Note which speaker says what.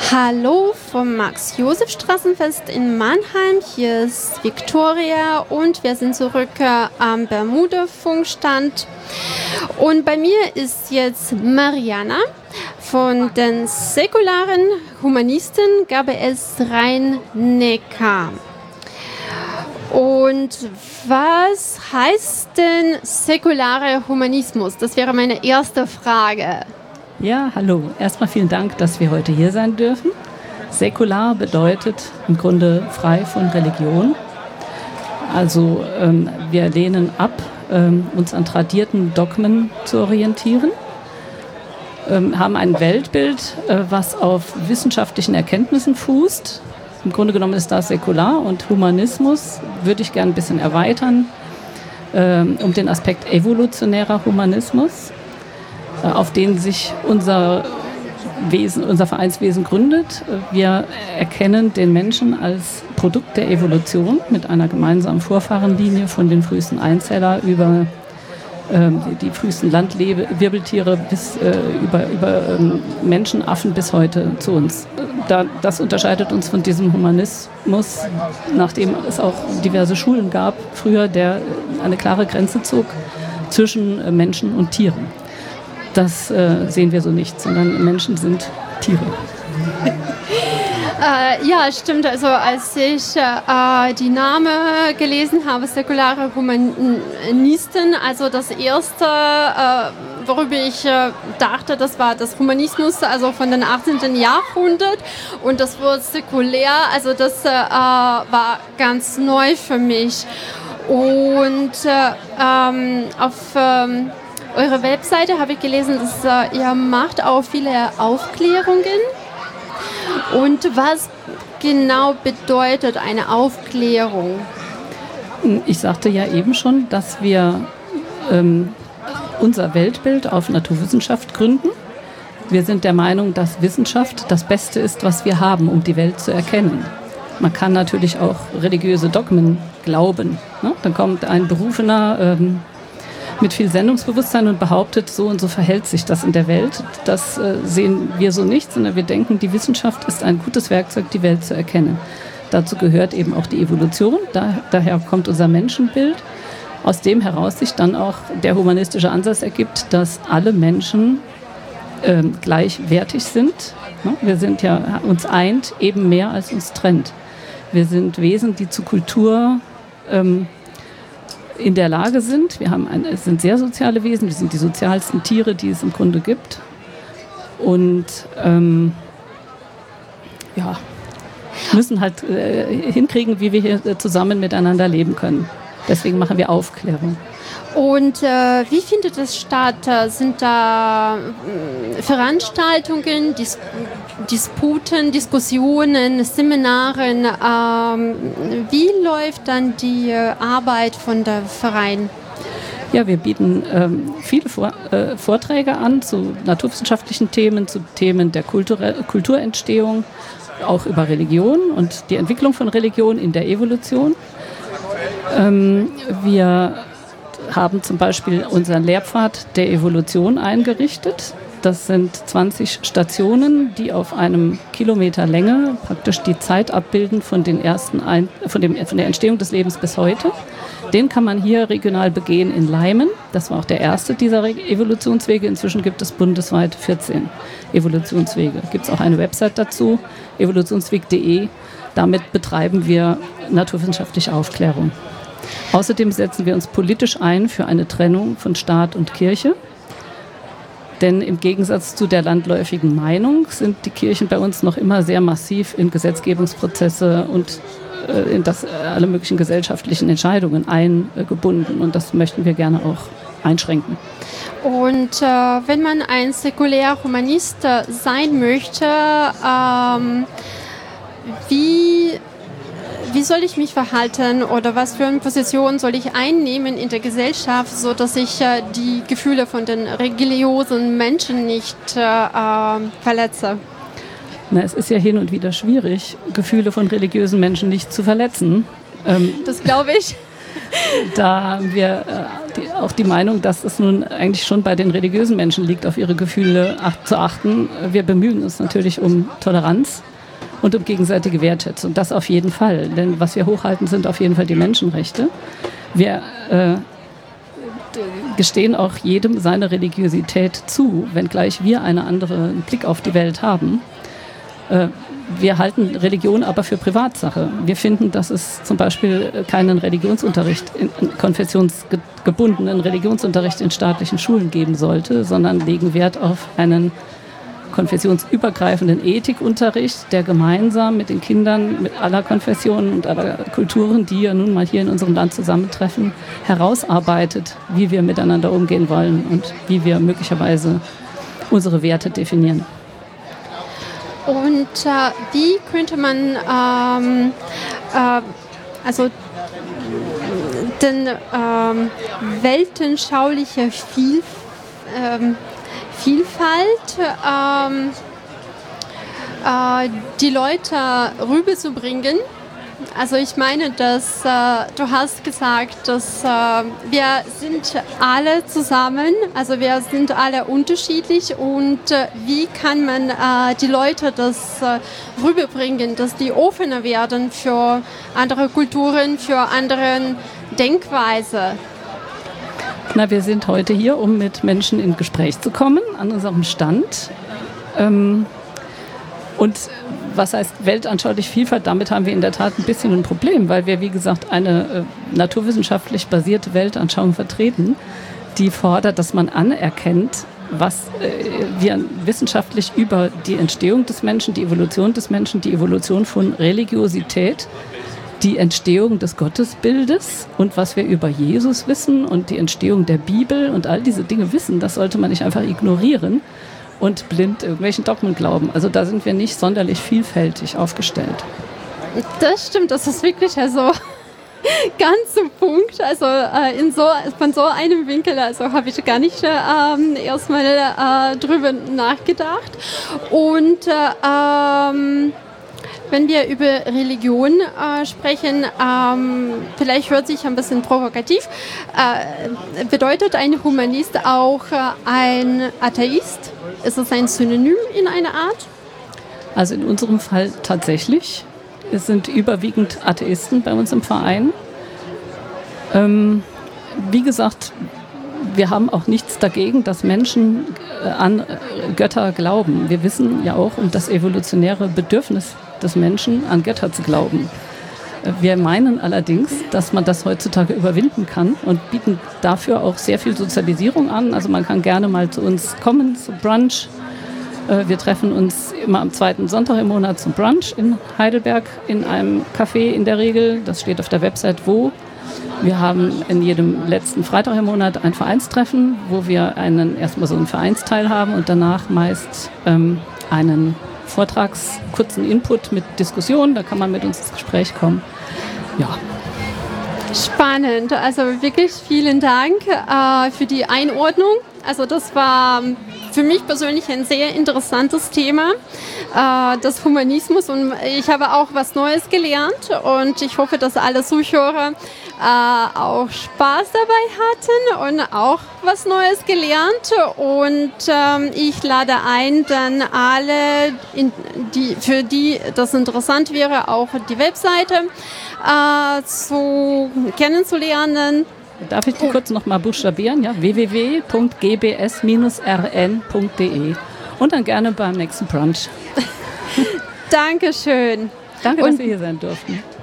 Speaker 1: Hallo vom Max-Josef-Straßenfest in Mannheim. Hier ist Viktoria und wir sind zurück am Bermuda-Funkstand. Und bei mir ist jetzt Mariana von den säkularen Humanisten GBS Rhein-Neckar. Und was heißt denn säkularer Humanismus? Das wäre meine erste Frage.
Speaker 2: Ja, hallo. Erstmal vielen Dank, dass wir heute hier sein dürfen. Säkular bedeutet im Grunde frei von Religion. Also wir lehnen ab, uns an tradierten Dogmen zu orientieren, haben ein Weltbild, was auf wissenschaftlichen Erkenntnissen fußt. Im Grunde genommen ist das säkular, und Humanismus würde ich gerne ein bisschen erweitern um den Aspekt evolutionärer Humanismus, auf den sich unser Vereinswesen gründet. Wir erkennen den Menschen als Produkt der Evolution mit einer gemeinsamen Vorfahrenlinie von den frühesten Einzeller über die frühesten Landwirbeltiere bis über Menschen, Affen bis heute zu uns. Das unterscheidet uns von diesem Humanismus, nachdem es auch diverse Schulen gab früher, der eine klare Grenze zog zwischen Menschen und Tieren. Das sehen wir so nicht, sondern Menschen sind Tiere.
Speaker 1: Ja, stimmt. Also als ich die Namen gelesen habe, säkulare Humanisten, also das erste, worüber ich dachte, das war das Humanismus, also von dem 18. Jahrhundert, und das Wort säkulär, also das war ganz neu für mich. Und auf eurer Webseite habe ich gelesen, dass ihr macht auch viele Aufklärungen. Und was genau bedeutet eine Aufklärung?
Speaker 2: Ich sagte ja eben schon, dass wir unser Weltbild auf Naturwissenschaft gründen. Wir sind der Meinung, dass Wissenschaft das Beste ist, was wir haben, um die Welt zu erkennen. Man kann natürlich auch religiöse Dogmen glauben. Ne? Dann kommt ein Berufener mit viel Sendungsbewusstsein und behauptet, so und so verhält sich das in der Welt. Das sehen wir so nicht, sondern wir denken, die Wissenschaft ist ein gutes Werkzeug, die Welt zu erkennen. Dazu gehört eben auch die Evolution, daher kommt unser Menschenbild, aus dem heraus sich dann auch der humanistische Ansatz ergibt, dass alle Menschen gleichwertig sind. Wir sind ja, uns eint eben mehr als uns trennt. Wir sind Wesen, die zu Kultur in der Lage sind. Wir sind sehr soziale Wesen, wir sind die sozialsten Tiere, die es im Grunde gibt. Und müssen halt hinkriegen, wie wir hier zusammen miteinander leben können. Deswegen machen wir Aufklärung.
Speaker 1: Und wie findet es statt? Sind da Veranstaltungen, Disputen, Diskussionen, Seminaren? Wie läuft dann die Arbeit von der Verein?
Speaker 2: Ja, wir bieten viele Vorträge an zu naturwissenschaftlichen Themen, zu Themen der Kulturentstehung, auch über Religion und die Entwicklung von Religion in der Evolution. Wir haben zum Beispiel unseren Lehrpfad der Evolution eingerichtet. Das sind 20 Stationen, die auf einem Kilometer Länge praktisch die Zeit abbilden von der Entstehung des Lebens bis heute. Den kann man hier regional begehen in Leimen. Das war auch der erste dieser Evolutionswege. Inzwischen gibt es bundesweit 14 Evolutionswege. Gibt es auch eine Website dazu, evolutionsweg.de. Damit betreiben wir naturwissenschaftliche Aufklärung. Außerdem setzen wir uns politisch ein für eine Trennung von Staat und Kirche. Denn im Gegensatz zu der landläufigen Meinung sind die Kirchen bei uns noch immer sehr massiv in Gesetzgebungsprozesse und in alle möglichen gesellschaftlichen Entscheidungen eingebunden. Und das möchten wir gerne auch einschränken.
Speaker 1: Und wenn man ein säkulärer Humanist sein möchte, wie soll ich mich verhalten oder was für eine Position soll ich einnehmen in der Gesellschaft, sodass ich die Gefühle von den religiösen Menschen nicht verletze?
Speaker 2: Na, es ist ja hin und wieder schwierig, Gefühle von religiösen Menschen nicht zu verletzen.
Speaker 1: Das glaube ich.
Speaker 2: Da wir auch die Meinung, dass es nun eigentlich schon bei den religiösen Menschen liegt, auf ihre Gefühle zu achten. Wir bemühen uns natürlich um Toleranz und um gegenseitige Wertschätzung. Das auf jeden Fall. Denn was wir hochhalten, sind auf jeden Fall die Menschenrechte. Wir gestehen auch jedem seine Religiosität zu, wenngleich wir einen anderen Blick auf die Welt haben. Wir halten Religion aber für Privatsache. Wir finden, dass es zum Beispiel keinen Religionsunterricht, konfessionsgebundenen Religionsunterricht in staatlichen Schulen geben sollte, sondern legen Wert auf einen konfessionsübergreifenden Ethikunterricht, der gemeinsam mit den Kindern mit aller Konfessionen und aller Kulturen, die ja nun mal hier in unserem Land zusammentreffen, herausarbeitet, wie wir miteinander umgehen wollen und wie wir möglicherweise unsere Werte definieren.
Speaker 1: Und wie könnte man den weltanschauliche Vielfalt die Leute rüberzubringen? Also ich meine, dass du hast gesagt, dass wir sind alle zusammen, also wir sind alle unterschiedlich und wie kann man die Leute das rüberbringen, dass die offener werden für andere Kulturen, für andere Denkweise?
Speaker 2: Na, wir sind heute hier, um mit Menschen in Gespräch zu kommen, an unserem Stand. Und was heißt weltanschaulich Vielfalt? Damit haben wir in der Tat ein bisschen ein Problem, weil wir, wie gesagt, eine naturwissenschaftlich basierte Weltanschauung vertreten, die fordert, dass man anerkennt, was wir wissenschaftlich über die Entstehung des Menschen, die Evolution des Menschen, die Evolution von Religiosität, die Entstehung des Gottesbildes und was wir über Jesus wissen und die Entstehung der Bibel und all diese Dinge wissen, das sollte man nicht einfach ignorieren und blind irgendwelchen Dogmen glauben. Also da sind wir nicht sonderlich vielfältig aufgestellt.
Speaker 1: Das stimmt, das ist wirklich also ganz zum Punkt. Also von so einem Winkel also habe ich gar nicht erstmal drüber nachgedacht. Und wenn wir über Religion sprechen, vielleicht hört sich ein bisschen provokativ, bedeutet ein Humanist auch ein Atheist? Ist es ein Synonym in einer Art?
Speaker 2: Also in unserem Fall tatsächlich. Es sind überwiegend Atheisten bei uns im Verein. Wie gesagt, wir haben auch nichts dagegen, dass Menschen an Götter glauben. Wir wissen ja auch um das evolutionäre Bedürfnis des Menschen, an Götter zu glauben. Wir meinen allerdings, dass man das heutzutage überwinden kann und bieten dafür auch sehr viel Sozialisierung an. Also man kann gerne mal zu uns kommen, zu Brunch. Wir treffen uns immer am 2. Sonntag im Monat zum Brunch in Heidelberg in einem Café in der Regel. Das steht auf der Website wo. Wir haben in jedem letzten Freitag im Monat ein Vereinstreffen, wo wir erstmal so einen Vereinsteil haben und danach meist einen kurzen Input mit Diskussion, da kann man mit uns ins Gespräch kommen. Ja.
Speaker 1: Spannend, also wirklich vielen Dank für die Einordnung. Also das war für mich persönlich ein sehr interessantes Thema, das Humanismus, und ich habe auch was Neues gelernt und ich hoffe, dass alle Zuhörer auch Spaß dabei hatten und auch was Neues gelernt, und ich lade ein, dann alle, für die das interessant wäre, auch die Webseite kennenzulernen.
Speaker 2: Darf ich die kurz noch mal buchstabieren? Ja? www.gbs-rn.de und dann gerne beim nächsten Brunch.
Speaker 1: Dankeschön.
Speaker 2: Danke, dass wir hier sein durften.